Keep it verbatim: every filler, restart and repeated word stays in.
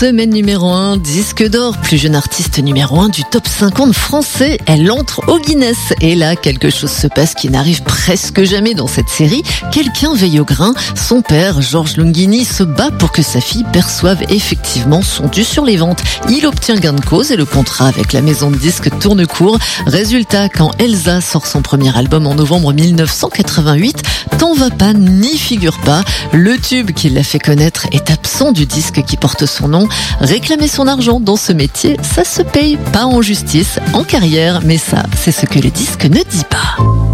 Semaine numéro un, disque d'or, plus jeune artiste numéro un du top cinquante français. Elle entre au Guinness. Et là, quelque chose se passe qui n'arrive presque jamais dans cette série. Quelqu'un veille au grain. Son père, Georges Longhini, se bat pour que sa fille perçoive effectivement son dû sur les ventes. Il obtient gain de cause et le contrat avec la maison de disques tourne court. Résultat, quand Elsa sort son premier album en novembre mille neuf cent quatre-vingt-huit, T'en vas pas, n'y figure pas. Le tube qui l'a fait connaître est absent du disque qui porte son nom. Réclamer son argent dans ce métier, ça se paye pas en justice, en carrière, mais ça, c'est ce que le disque ne dit pas.